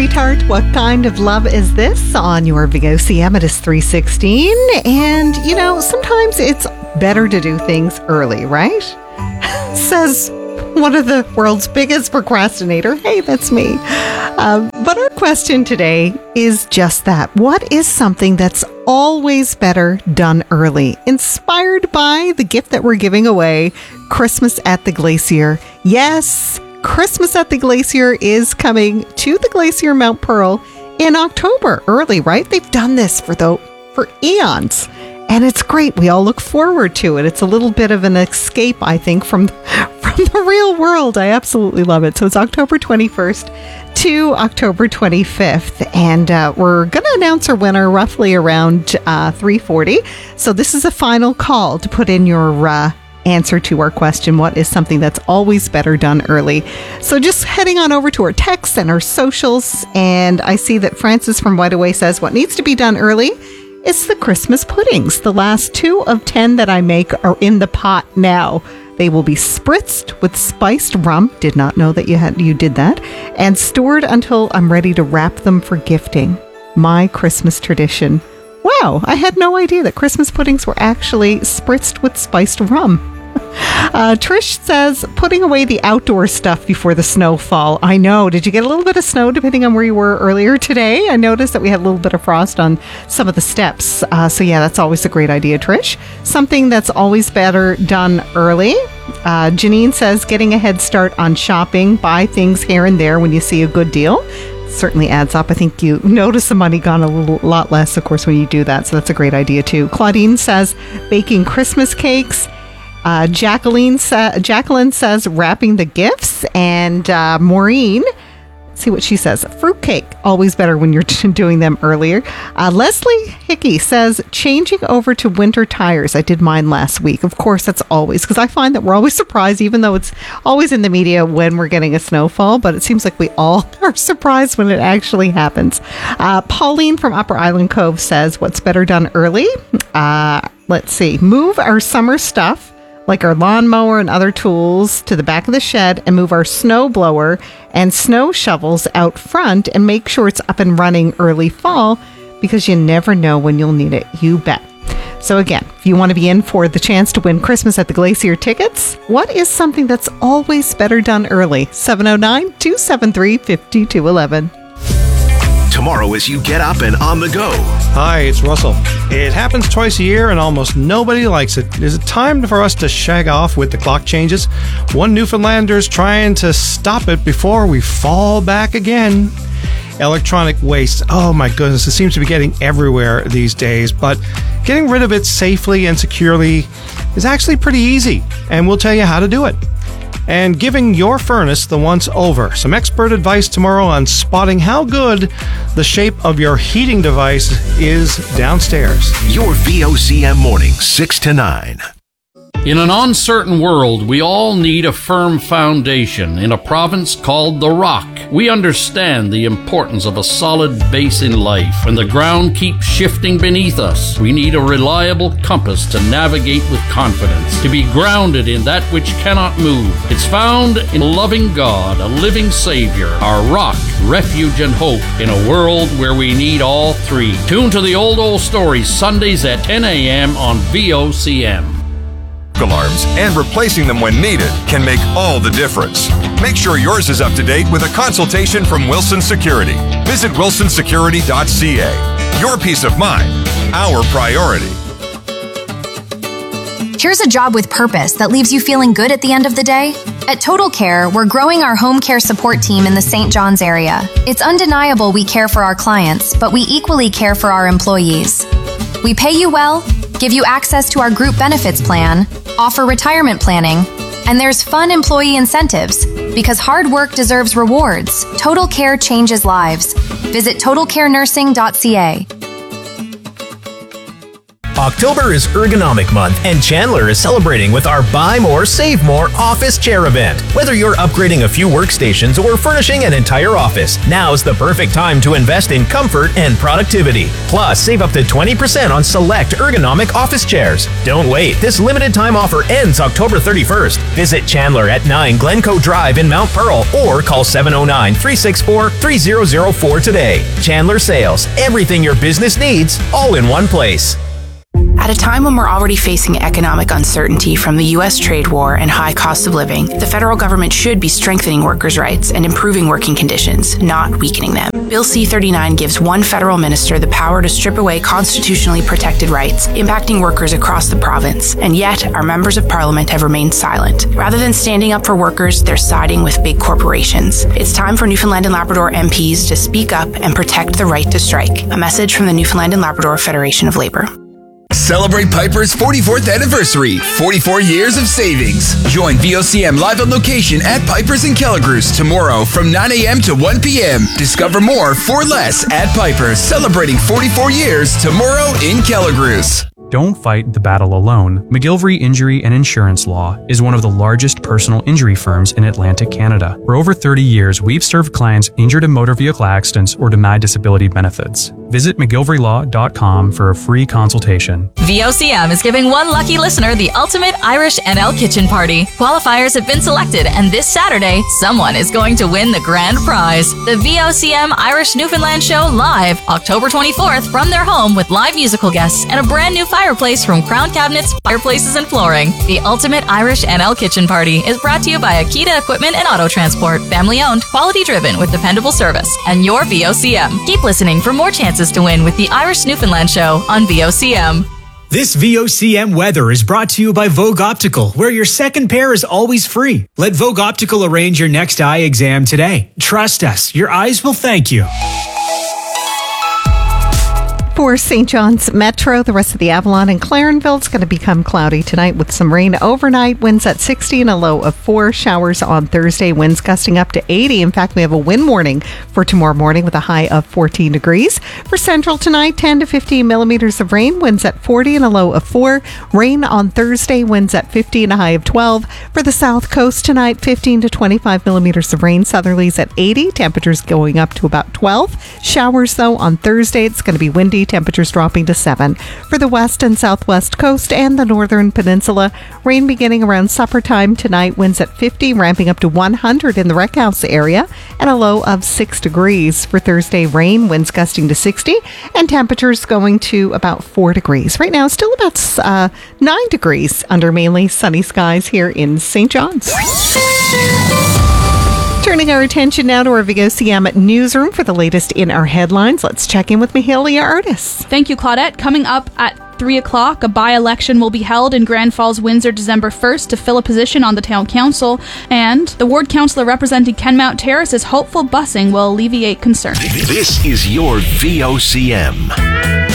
Sweetheart, what kind of love is this? On your VOCM, it is 3:16. And, sometimes it's better to do things early, right? Says one of the world's biggest procrastinator. Hey, that's me. But our question today is just that. What is something that's always better done early? Inspired by the gift that we're giving away, Christmas at the Glacier. Yes, Christmas at the Glacier is coming to the Glacier Mount Pearl in October. Early, right? They've done this for eons. And it's great. We all look forward to it. It's a little bit of an escape, I think, from the real world. I absolutely love it. So it's October 21st to October 25th. And we're going to announce our winner roughly around 3:40. So this is a final call to put in your answer to our question, what is something that's always better done early? So just heading on over to our texts and our socials. And I see that Francis from White Away says, what needs to be done early? It's the Christmas puddings. The last 2 of 10 that I make are in the pot now. They will be spritzed with spiced rum. Did not know that you did that. And stored until I'm ready to wrap them for gifting. My Christmas tradition. Wow, I had no idea that Christmas puddings were actually spritzed with spiced rum. Trish says, putting away the outdoor stuff before the snowfall. I know. Did you get a little bit of snow depending on where you were earlier today? I noticed that we had a little bit of frost on some of the steps. So yeah, that's always a great idea, Trish. Something that's always better done early. Janine says, getting a head start on shopping. Buy things here and there when you see a good deal. Certainly adds up. I think you notice the money gone a lot less, of course, when you do that. So that's a great idea too. Claudine says, baking Christmas cakes. Jacqueline says wrapping the gifts, and Maureen, see what she says, fruitcake, always better when you're doing them earlier. Leslie Hickey says changing over to winter tires. I did mine last week. Of course, that's always, because I find that we're always surprised, even though it's always in the media when we're getting a snowfall, but it seems like we all are surprised when it actually happens. Pauline from Upper Island Cove says what's better done early? Let's see, move our summer stuff, like our lawnmower and other tools, to the back of the shed and move our snow blower and snow shovels out front and make sure it's up and running early fall, because you never know when you'll need it. You bet. So again, if you want to be in for the chance to win Christmas at the Glacier tickets, what is something that's always better done early? 709-273-5211. Tomorrow as you get up and on the go. Hi, it's Russell. It happens twice a year and almost nobody likes it. Is it time for us to shag off with the clock changes? One Newfoundlander's trying to stop it before we fall back again. Electronic waste. Oh my goodness, it seems to be getting everywhere these days, but getting rid of it safely and securely is actually pretty easy, and we'll tell you how to do it. And giving your furnace the once over. Some expert advice tomorrow on spotting how good the shape of your heating device is downstairs. Your VOCM morning, 6 to 9. In an uncertain world, we all need a firm foundation. In a province called the Rock, we understand the importance of a solid base in life. When the ground keeps shifting beneath us, we need a reliable compass to navigate with confidence, to be grounded in that which cannot move. It's found in loving God, a living Savior, our rock, refuge, and hope in a world where we need all three. Tune to the Old Stories Sundays at 10 a.m. on VOCM. Alarms and replacing them when needed can make all the difference. Make sure yours is up to date with a consultation from Wilson Security. Visit wilsonsecurity.ca. Your peace of mind, our priority. Here's a job with purpose that leaves you feeling good at the end of the day. At Total Care, we're growing our home care support team in the St. John's area. It's undeniable we care for our clients, but we equally care for our employees. We pay you well, give you access to our group benefits plan, offer retirement planning, and there's fun employee incentives, because hard work deserves rewards. Total Care changes lives. Visit totalcarenursing.ca. October is Ergonomic Month, and Chandler is celebrating with our Buy More, Save More office chair event. Whether you're upgrading a few workstations or furnishing an entire office, now's the perfect time to invest in comfort and productivity. Plus, save up to 20% on select ergonomic office chairs. Don't wait. This limited time offer ends October 31st. Visit Chandler at 9 Glencoe Drive in Mount Pearl or call 709-364-3004 today. Chandler Sales. Everything your business needs, all in one place. At a time when we're already facing economic uncertainty from the U.S. trade war and high cost of living, the federal government should be strengthening workers' rights and improving working conditions, not weakening them. Bill C-39 gives one federal minister the power to strip away constitutionally protected rights, impacting workers across the province, and yet our members of parliament have remained silent. Rather than standing up for workers, they're siding with big corporations. It's time for Newfoundland and Labrador MPs to speak up and protect the right to strike. A message from the Newfoundland and Labrador Federation of Labor. Celebrate Piper's 44th anniversary. 44 years of savings. Join VOCM live on location at Piper's in Kelligrews tomorrow from 9 a.m. to 1 p.m. Discover more for less at Piper's. Celebrating 44 years tomorrow in Kelligrews. Don't fight the battle alone. McGilvery Injury and Insurance Law is one of the largest personal injury firms in Atlantic Canada. For over 30 years, we've served clients injured in motor vehicle accidents or denied disability benefits. Visit McGilveryLaw.com for a free consultation. VOCM is giving one lucky listener the ultimate Irish NL Kitchen Party. Qualifiers have been selected, and this Saturday, someone is going to win the grand prize. The VOCM Irish Newfoundland Show live October 24th from their home with live musical guests and a brand new fireplace from Crown Cabinets, Fireplaces and Flooring. The ultimate Irish NL Kitchen Party is brought to you by Akita Equipment and Auto Transport. Family owned, quality driven with dependable service. And your VOCM. Keep listening for more chances to win with the Irish Newfoundland Show on VOCM. This VOCM weather is brought to you by Vogue Optical, where your second pair is always free. Let Vogue Optical arrange your next eye exam today. Trust us, your eyes will thank you. For St. John's Metro, the rest of the Avalon and Clarenville is going to become cloudy tonight with some rain overnight. Winds at 60 and a low of 4. Showers on Thursday. Winds gusting up to 80. In fact, we have a wind warning for tomorrow morning with a high of 14 degrees. For Central tonight, 10 to 15 millimeters of rain. Winds at 40 and a low of 4. Rain on Thursday. Winds at 50 and a high of 12. For the South Coast tonight, 15 to 25 millimeters of rain. Southerlies at 80. Temperatures going up to about 12. Showers, though, on Thursday. It's going to be windy. Temperatures dropping to 7. For the west and southwest coast and the northern peninsula, rain beginning around supper time tonight. Winds at 50, ramping up to 100 in the Rec House area, and a low of 6 degrees. For Thursday, rain, winds gusting to 60, and temperatures going to about 4 degrees. Right now, still about 9 degrees under mainly sunny skies here in St. John's. Turning our attention now to our VOCM newsroom for the latest in our headlines. Let's check in with Mahalia Artis. Thank you, Claudette. Coming up at 3 o'clock, a by-election will be held in Grand Falls, Windsor, December 1st to fill a position on the town council. And the ward councillor representing Kenmount Terrace is hopeful busing will alleviate concern. This is your VOCM.